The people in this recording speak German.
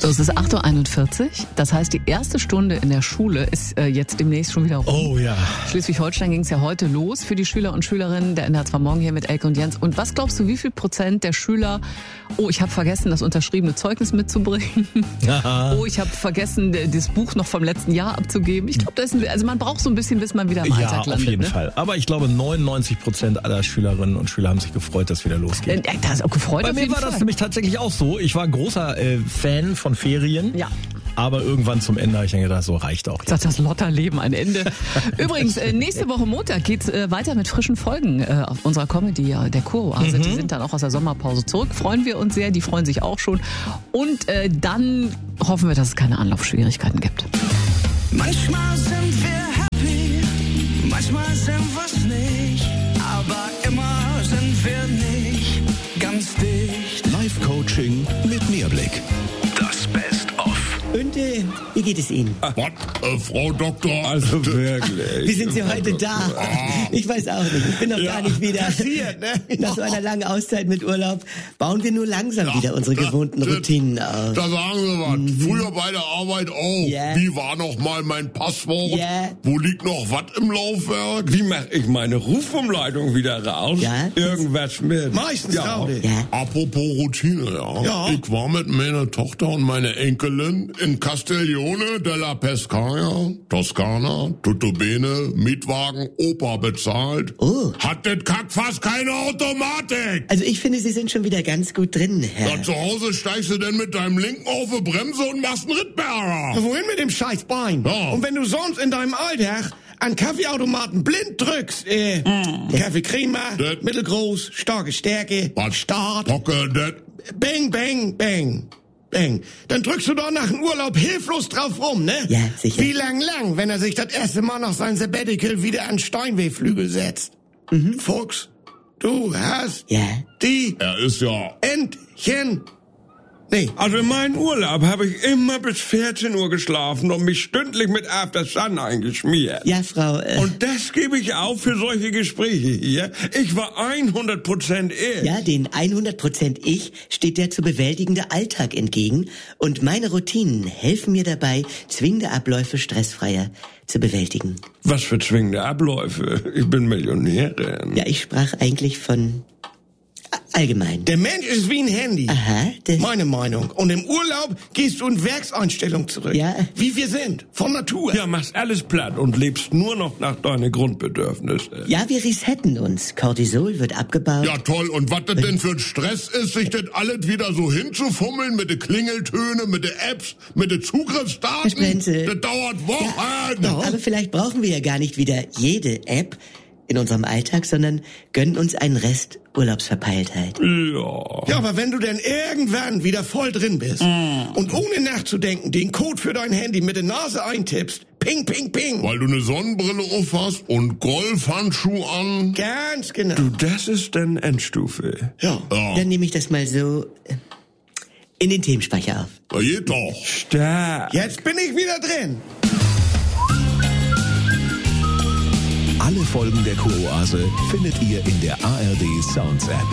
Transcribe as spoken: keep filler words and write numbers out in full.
So, es ist acht Uhr einundvierzig. Das heißt, die erste Stunde in der Schule ist äh, jetzt demnächst schon wieder rum. Oh ja. Schleswig-Holstein ging es ja heute los für die Schüler und Schülerinnen. Der N D R zwei Morgen hier mit Elke und Jens. Und was glaubst du, wie viel Prozent der Schüler, oh, ich habe vergessen, das unterschriebene Zeugnis mitzubringen. Aha. Oh, ich habe vergessen, das Buch noch vom letzten Jahr abzugeben. Ich glaube, das ist, also man braucht so ein bisschen, bis man wieder im Ja, Alltag landet. auf jeden ne? Fall. Aber ich glaube, neunundneunzig Prozent aller Schülerinnen und Schüler haben sich gefreut, dass es wieder losgeht. Äh, Da ist auch gefreut. Bei auf mir jeden war Fall. das nämlich tatsächlich auch so. Ich war großer äh, Fan von Ferien. Ja. Aber irgendwann zum Ende habe ich dann gedacht, so reicht auch. Sagt das Lotterleben ein Ende. Übrigens, äh, nächste Woche Montag geht's äh, weiter mit frischen Folgen äh, auf unserer Comedy, äh, der Kuroase. Mhm. Die sind dann auch aus der Sommerpause zurück. Freuen wir uns sehr, die freuen sich auch schon. Und äh, dann hoffen wir, dass es keine Anlaufschwierigkeiten gibt. Manchmal sind wir happy, manchmal sind wir's nicht, aber immer sind wir nicht ganz dicht. Live-Coaching mit Mehrblick. Das Best-of. Und äh, wie geht es Ihnen? Was, äh, Frau Doktor? Also wirklich. Wie sind Sie heute da? Ich weiß auch nicht. Ich bin noch Ja. gar nicht wieder. Passiert, ne? Nach so einer langen Auszeit mit Urlaub bauen wir nur langsam Ja, wieder unsere da- gewohnten da- Routinen auf. Da sagen Sie was. Früher bei der Arbeit auch. Ja. Wie war noch mal mein Passwort? Ja. Wo liegt noch was im Laufwerk? Wie mache ich meine Rufumleitung wieder raus? Ja. Irgendwas mit. Meistens ja. auch. Ja. Apropos Routine, ja. Ja. Ich war mit meiner Tochter und meiner Enkelin in Castiglione della Pescaia, Toskana, tutto bene, Mietwagen, Opa bezahlt. Oh. Hat das Kack fast keine Automatik. Also ich finde, Sie sind schon wieder ganz gut drin, Herr. Ja, zu Hause steigst du denn mit deinem linken auf die Bremse und machst einen Rittberger. Wohin mit dem scheiß Bein? Ja. Und wenn du sonst in deinem Alltag an Kaffeeautomaten blind drückst, äh, Kaffee Crema, Das- mittelgroß, starke Stärke, Was? Start, Pocke, det. bang, bang, bang, bang. Dann drückst du doch nach dem Urlaub hilflos drauf rum, ne? Ja, sicher. Wie lang, lang, wenn er sich das erste Mal nach seinem Sabbatical wieder an Steinwayflügel setzt. Mhm. Fuchs, du hast Ja. die Er ist ja... Entchen. Nee, Also in meinem Urlaub habe ich immer bis vierzehn Uhr geschlafen und mich stündlich mit After Sun eingeschmiert. Ja, Frau, äh, Und das gebe ich auf für solche Gespräche hier. Ich war hundert Prozent ich. ja, den hundert Prozent Ich steht der zu bewältigende Alltag entgegen und meine Routinen helfen mir dabei, zwingende Abläufe stressfreier zu bewältigen. Was für zwingende Abläufe. Ich bin Millionärin. Ja, ich sprach eigentlich von a- allgemein. der Mensch ist wie ein Handy. Aha, das, Meine Meinung. Und im Urlaub gehst du in Werkseinstellung zurück. Ja. Wie wir sind. Von Natur. Ja, machst alles platt und lebst nur noch nach deinen Grundbedürfnissen. ja, wir resetten uns. Cortisol wird abgebaut. Ja toll, und was das denn für ein Stress ist, sich das alles wieder so hinzufummeln mit den Klingeltönen, mit den Apps, mit den Zugriffsdaten. Herr Sprenzel. Das dauert Wochen. Aber vielleicht brauchen wir ja gar nicht wieder jede App in unserem Alltag, sondern gönnen uns einen Rest Urlaubsverpeiltheit. Ja. Ja, aber wenn du denn irgendwann wieder voll drin bist und ohne nachzudenken den Code für dein Handy mit der Nase eintippst, ping, ping, ping. Weil du eine Sonnenbrille auf hast und Golfhandschuhe an. Ganz genau. Du, das ist dann Endstufe. Ja. Ja, Dann nehme ich das mal so äh, in den Themenspeicher auf. na geht doch. Stark. Jetzt bin ich wieder drin. Alle Folgen der Kuroase findet ihr in der A R D Sounds App.